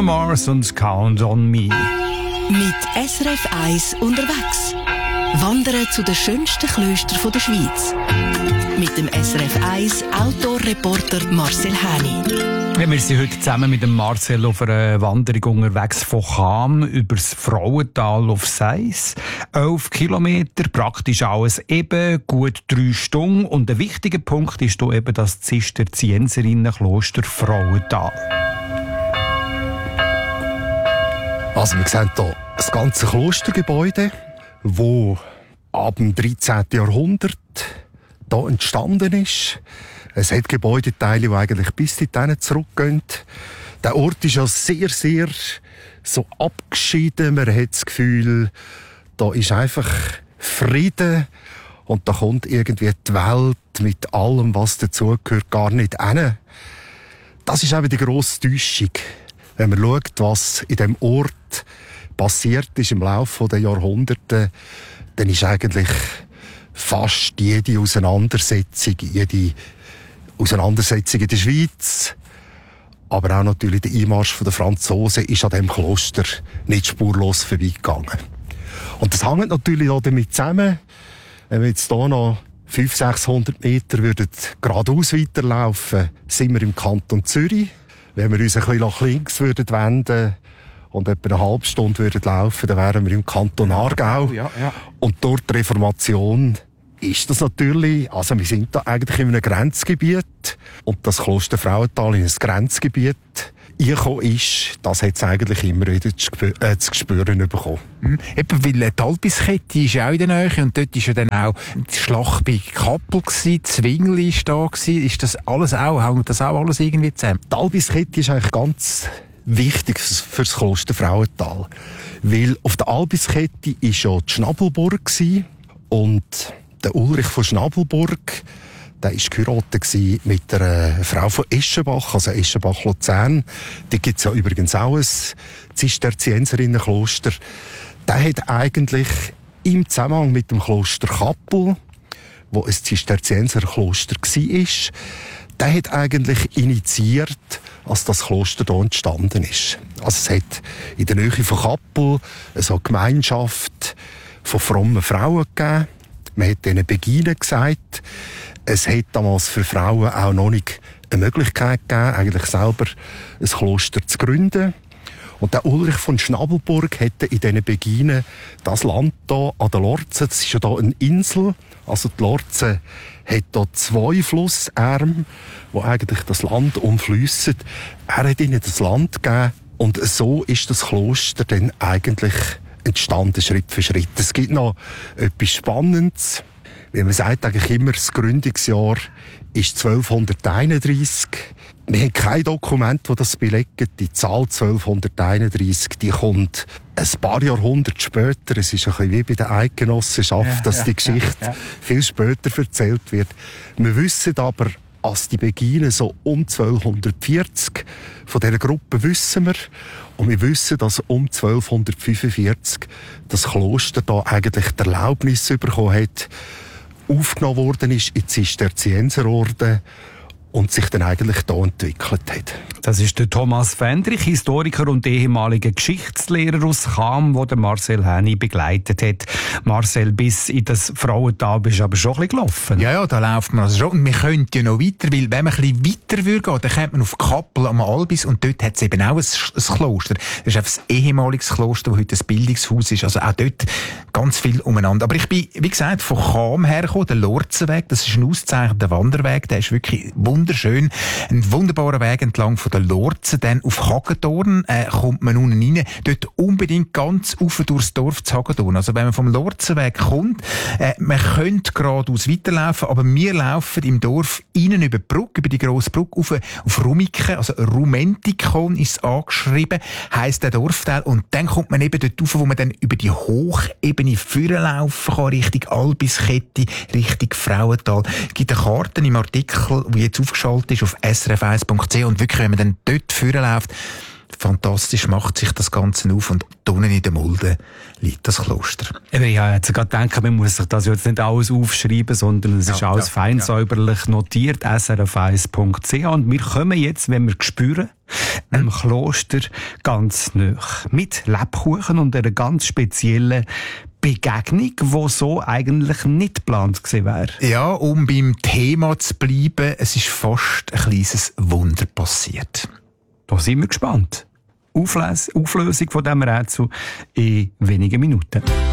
Bruno Mars und Count on Me. Mit SRF 1 unterwegs. Wandern zu den schönsten Klöstern der Schweiz. Mit dem SRF 1 Outdoor-Reporter Marcel Häni. Wir sind heute zusammen mit dem Marcel auf einer Wanderung unterwegs von Cham über das Frauental auf Seis. 11 Kilometer, praktisch alles eben, gut 3 Stunden. Und ein wichtiger Punkt ist hier eben das Zisterzienserinnenkloster Frauental. Also wir sehen hier das ganze Klostergebäude, das ab dem 13. Jahrhundert hier entstanden ist. Es hat Gebäudeteile, die eigentlich bis dorthin zurückgehen. Der Ort ist ja sehr, sehr so abgeschieden. Man hat das Gefühl, da ist einfach Frieden und da kommt irgendwie die Welt mit allem, was dazugehört, gar nicht hin. Das ist eben die grosse Täuschung. Wenn man schaut, was in diesem Ort passiert ist im Laufe der Jahrhunderte, dann ist eigentlich fast jede Auseinandersetzung in der Schweiz, aber auch natürlich der Einmarsch der Franzosen ist an diesem Kloster nicht spurlos vorbeigegangen. Und das hängt natürlich auch damit zusammen, wenn wir jetzt hier noch 500-600 Meter geradeaus weiterlaufen, sind wir im Kanton Zürich. Wenn wir uns ein bisschen nach links wenden und etwa eine halbe Stunde laufen, dann wären wir im Kanton Aargau. Ja. Und dort die Reformation ist das natürlich, also wir sind da eigentlich in einem Grenzgebiet und das Kloster Frauental in ein Grenzgebiet eingekommen ist, das hat es eigentlich immer wieder zu spüren bekommen. Eben, weil die Alpiskette ist ja auch in der Nähe und dort war ja dann auch die Schlacht bei Kappel, Zwingli war da. Ist das alles auch, hängt das auch alles irgendwie zusammen? Die Alpiskette ist eigentlich ganz wichtig für das Kloster Frauental, weil auf der Alpiskette war ja die Schnabelburg und der Ulrich von Schnabelburg, der war geheiratet mit einer Frau von Eschenbach, also Eschenbach-Luzern. Da gibt es ja übrigens auch ein Zisterzienserinnenkloster. Der hat eigentlich im Zusammenhang mit dem Kloster Kappel, wo ein Zisterzienserkloster war, der hat eigentlich initiiert, als das Kloster hier entstanden ist. Also es hat in der Nähe von Kappel eine Gemeinschaft von frommen Frauen gegeben. Man hat ihnen Beginen gesagt. Es hat damals für Frauen auch noch nicht eine Möglichkeit gegeben, eigentlich selber ein Kloster zu gründen. Und der Ulrich von Schnabelburg hätte in diesen Beginen das Land hier an der Lorze, das ist ja hier eine Insel, also die Lorze hat hier 2 Flussarme, die eigentlich das Land umfliessen. Er hat ihnen das Land gegeben und so ist das Kloster dann eigentlich entstanden, Schritt für Schritt. Es gibt noch etwas Spannendes. Wie man sagt eigentlich immer, das Gründungsjahr ist 1231. Wir haben kein Dokument, das das belegt. Die Zahl 1231, die kommt ein paar Jahrhunderte später. Es ist ein bisschen wie bei der Eidgenossenschaft, dass die Geschichte viel später erzählt wird. Wir wissen aber, als die Beginen so um 1240, von dieser Gruppe wissen wir. Und wir wissen, dass um 1245 das Kloster da eigentlich die Erlaubnis bekommen hat, aufgenommen worden ist in die Zisterzienserorden und sich dann eigentlich hier entwickelt hat. Das ist der Thomas Fendrich, Historiker und ehemaliger Geschichtslehrer aus Cham, der Marcel Häni begleitet hat. Marcel, bis in das Frauental bist du aber schon ein bisschen gelaufen. Ja, da läuft man also schon. Und wir könnten ja noch weiter, weil wenn man ein bisschen weiter würde gehen, dann kommt man auf Kappel am Albis und dort hat es eben auch ein Kloster. Das ist einfach ein ehemaliges Kloster, das heute ein Bildungshaus ist. Also auch dort ganz viel umeinander. Aber ich bin, wie gesagt, von Cham hergekommen, der Lorzenweg, das ist ein ausgezeichneter Wanderweg, der ist wirklich wunderschön. Ein wunderbarer Weg entlang von der Lorze, dann auf Hagedorn kommt man unten rein. Dort unbedingt ganz rauf durchs Dorf zu Hagedorn. Also wenn man vom Lorzenweg kommt, man könnte geradeaus weiterlaufen, aber wir laufen im Dorf innen über die Brücke, über die grosse Brücke, auf Rumiken, also Rumentikon ist es angeschrieben, heisst der Dorfteil. Und dann kommt man eben dort rauf, wo man dann über die Hochebene vorlaufen kann, Richtung Alpiskette, Richtung Frauental. Es gibt eine Karte im Artikel, die jetzt aufgeschaltet ist auf srf1.ch und wirklich, wenn man dann dort vorläuft, fantastisch macht sich das Ganze auf und unten in der Mulde liegt das Kloster. Ich habe jetzt gerade gedacht, man muss sich das jetzt nicht alles aufschreiben, sondern es ist alles fein säuberlich notiert, srf1.ch und wir kommen jetzt, wenn wir spüren, einem Kloster ganz nahe. Mit Lebkuchen und einer ganz speziellen Begegnung, die so eigentlich nicht geplant gewesen wäre. Ja, um beim Thema zu bleiben, es ist fast ein kleines Wunder passiert. Da sind wir gespannt. Auflösung von diesem Rätsel in wenigen Minuten.